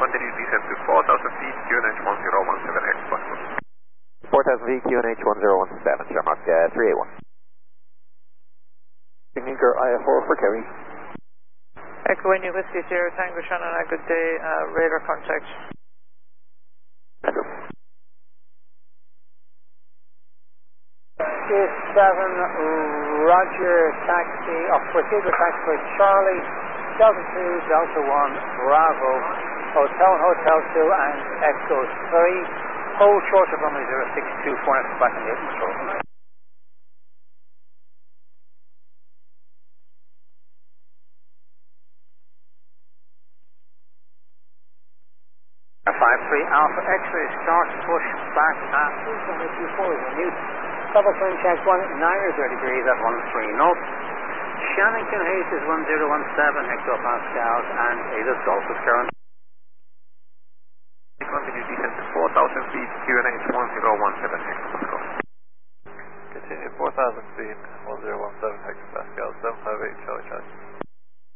Continue descent to 4,000 feet, QNH 1017 hectopascal. 4,000 feet, QNH 1017, Shamrock 381. Signature IF4 for Kerry. Echo India Whiskey Sierra Tango Shannon, a good day, radar contact. Echo. 7, Roger, taxi, proceed with taxi for Charlie, Delta 2, Delta 1, Bravo, Hotel 2 and Echo 3, hold short of runway 062, next back in the control. 53 Alpha X-ray, start, push, back at 2.24 is a new. Double swing check 190 degrees at 13 knots. Shannington Hayes is 1017 hectopascals and ASUS Golf is current. Continue descent to 4,000 feet, QNH 1017 hectopascal. Continue 4,000 feet, 1017 hectopascals, 758 Charlie Charlie.